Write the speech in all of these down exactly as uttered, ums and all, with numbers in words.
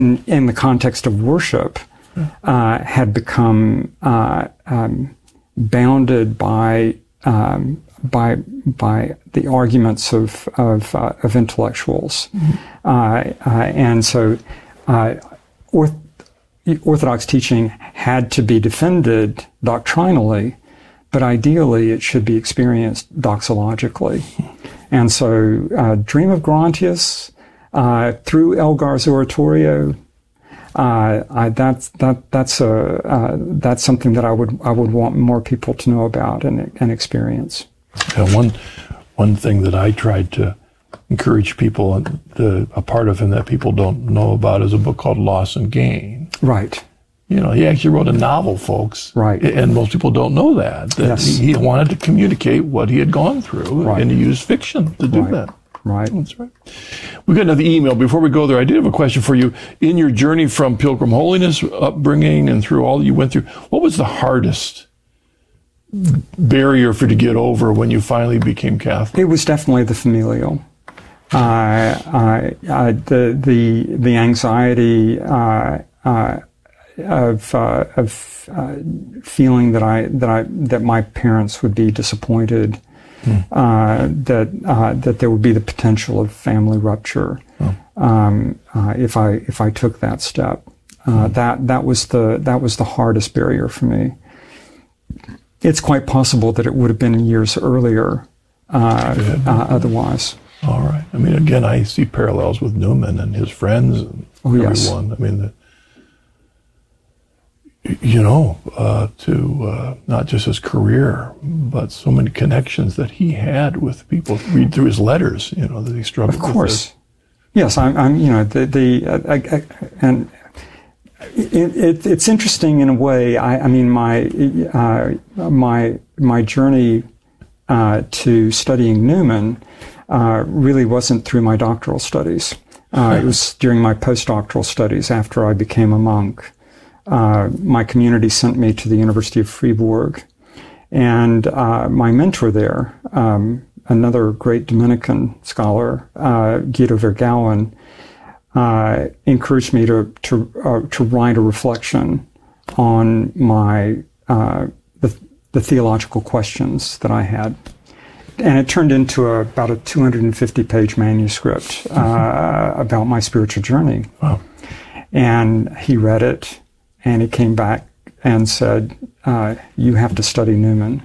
in, in the context of worship, uh, had become uh, um, bounded by um, by by the arguments of of, uh, of intellectuals, mm-hmm. uh, uh, and so uh, orth- Orthodox teaching had to be defended doctrinally, but ideally it should be experienced doxologically. And so, uh, Dream of Gerontius, uh, through Elgar's oratorio, uh, I, that's that that's a uh, that's something that I would I would want more people to know about and and experience. Yeah, one one thing that I tried to encourage people, and the, a part of him that people don't know about, is a book called Loss and Gain. Right. You know, he actually wrote a novel, folks. Right. And most people don't know that. that yes. he, he wanted to communicate what he had gone through, right. and he used fiction to do right. that. Right. That's right. We got another email. Before we go there, I did have a question for you. In your journey from Pilgrim Holiness upbringing and through all that you went through, what was the hardest barrier for you to get over when you finally became Catholic? It was definitely the familial. Uh, uh, uh, the the the anxiety uh, uh, of uh, of uh, feeling that I that I that my parents would be disappointed, mm. uh, that uh, that there would be the potential of family rupture oh. um, uh, if I if I took that step. Uh, mm. That that was the that was the hardest barrier for me. It's quite possible that it would have been years earlier uh, uh, otherwise. All right. I mean, again, I see parallels with Newman and his friends and oh, yes. everyone. I mean, the, you know, uh, to uh, not just his career, but so many connections that he had with people. Read through his letters, you know, that he struggled with. Of course. With yes, I'm, I'm, you know, the, the uh, I, I, and it, it, it's interesting in a way. I, I mean, my, uh, my, my journey uh, to studying Newman Uh, really wasn't through my doctoral studies. Uh, it was during my postdoctoral studies after I became a monk. Uh, my community sent me to the University of Fribourg. And uh, my mentor there, um, another great Dominican scholar, uh, Guido Vergouwen, uh, encouraged me to to, uh, to write a reflection on my uh, the, the theological questions that I had. And it turned into a, about a two hundred fifty page manuscript uh, about my spiritual journey. Wow. And he read it, and he came back and said, uh, you have to study Newman.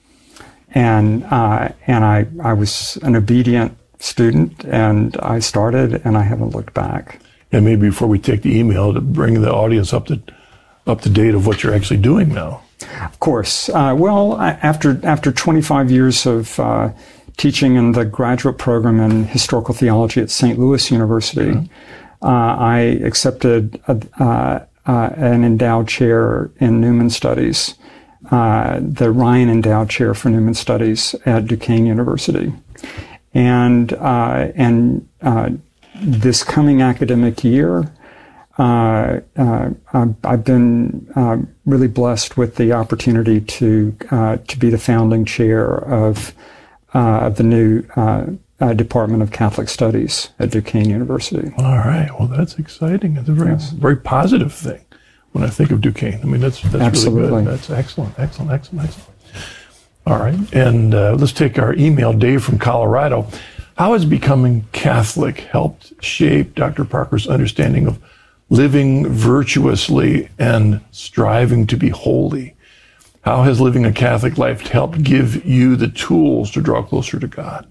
And uh, and I, I was an obedient student, and I started, and I haven't looked back. And maybe before we take the email, to bring the audience up to up to date of what you're actually doing now. Of course. Uh, well, I, after after twenty-five years of uh, teaching in the graduate program in historical theology at Saint Louis University, mm-hmm. uh, I accepted a, uh, uh, an endowed chair in Newman Studies, uh, the Ryan Endowed Chair for Newman Studies at Duquesne University, and uh, and uh, this coming academic year. Uh, uh, I've been uh, really blessed with the opportunity to uh, to be the founding chair of uh, of the new uh, uh, Department of Catholic Studies at Duquesne University. All right. Well, that's exciting. It's a very yes. very positive thing when I think of Duquesne. I mean, that's that's Absolutely. really good. That's excellent, excellent, excellent, excellent. All right. And uh, let's take our email. Dave from Colorado. How has becoming Catholic helped shape Doctor Parker's understanding of living virtuously and striving to be holy? How has living a Catholic life helped give you the tools to draw closer to God?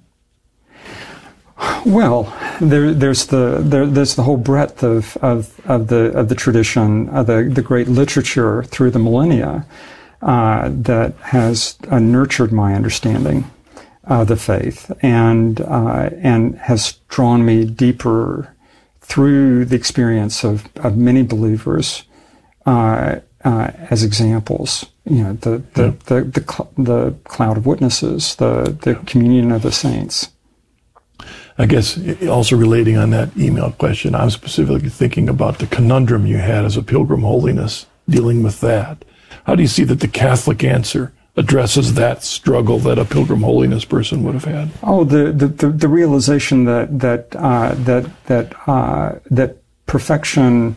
Well, there, there's the there, there's the whole breadth of of, of the of the tradition, of the the great literature through the millennia uh, that has uh, nurtured my understanding of the faith and uh, and has drawn me deeper through the experience of, of many believers uh, uh, as examples. You know, the the yeah. the, the, cl- the cloud of witnesses, the the yeah. communion of the saints. I guess also relating on that email question, I'm specifically thinking about the conundrum you had as a Pilgrim Holiness, dealing with that. How do you see that the Catholic answer addresses that struggle that a Pilgrim Holiness person would have had? Oh, the the, the, the realization that that uh, that that uh, that perfection